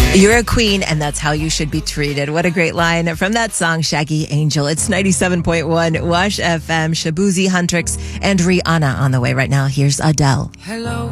You're a queen, and that's how you should be treated. What a great line from that song, Shaggy Angel. It's 97.1 Wash FM. Shabuzi, Huntrix, and Rihanna on the way right now. Here's Adele. Hello.